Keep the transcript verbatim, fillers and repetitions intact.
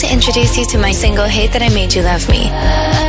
introduce you to my single, Hate That I Made You Love Me.